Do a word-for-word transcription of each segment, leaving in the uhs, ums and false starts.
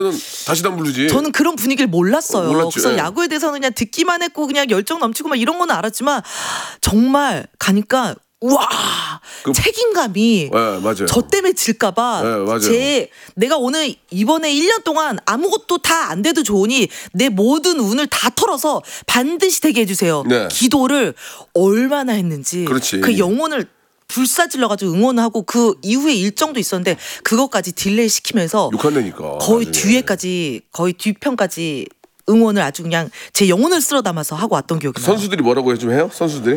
다시도 안 부르지. 저는 그런 분위기를 몰랐어요. 어, 몰랐죠. 그래서 예. 야구에 대해서는 그냥 듣기만 했고 그냥 열정 넘치고 막 이런 거는 알았지만 정말 가니까 우와 그, 책임감이 네, 맞아요. 저 때문에 질까봐 네, 맞아요. 제 내가 오늘 이번에 일 년 동안 아무것도 다 안 돼도 좋으니 내 모든 운을 다 털어서 반드시 되게 해주세요. 네. 기도를 얼마나 했는지 그렇지. 그 영혼을 불사질러가지고 응원하고 그 이후에 일정도 있었는데 그것까지 딜레이 시키면서 욕한다니까. 거의 나중에. 뒤에까지 거의 뒤편까지 응원을 아주 그냥 제 영혼을 쓸어 담아서 하고 왔던 기억이 나요. 선수들이 뭐라고 좀 해요? 선수들이?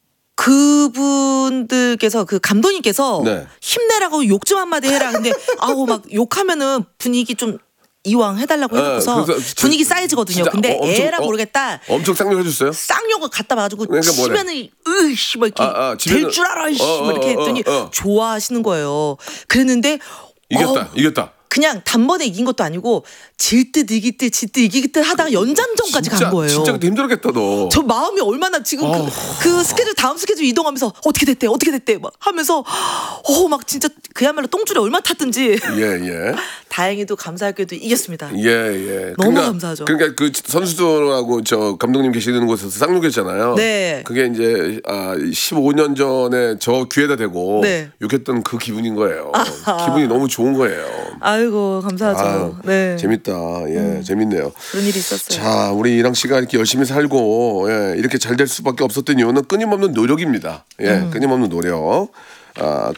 그분들께서 그 감독님께서 네. 힘내라고 욕 좀 한마디 해라. 근데 아우 막 욕하면은 분위기 좀 이왕 해달라고 네, 해놓고서 그래서 분위기 진짜 쌓여지거든요. 근데 어, 엄청, 에라 어, 모르겠다. 엄청 쌍욕해줬어요? 쌍욕을 갖다 봐가지고 그러니까 뭐래? 치면은 으이씨 뭐 이렇게 아, 아, 될 치면은- 줄 알아 이씨 어, 뭐 이렇게 어, 어, 했더니 어, 어. 좋아하시는 거예요. 그랬는데 이겼다, 어, 이겼다. 그냥 단번에 이긴 것도 아니고 질 듯 이길 듯 질 듯 이길 듯 하다가 연장전까지 진짜, 간 거예요. 진짜 그때 힘들었겠다 너. 저 마음이 얼마나 지금 그, 그 스케줄 다음 스케줄 이동하면서 어떻게 됐대 어떻게 됐대 막 하면서 어 막 진짜 그야말로 똥줄에 얼마 탔든지 예, 예. 다행히도 감사하게도 이겼습니다. 예, 예. 너무 그러니까, 감사하죠. 그러니까 그 선수들하고 저 감독님 계시는 곳에서 쌍욕했잖아요. 네. 그게 이제 아, 십오 년 전에 저 귀에다 대고 네. 욕했던 그 기분인 거예요. 아하. 기분이 너무 좋은 거예요. 아이고 감사하죠. 아유, 네. 재밌다. 예, 음. 재밌네요. 그런 일이 있었어요. 자, 우리 이랑 씨가 이렇게 열심히 살고 예, 이렇게 잘 될 수밖에 없었던 이유는 끊임없는 노력입니다. 예, 음. 끊임없는 노력. 아,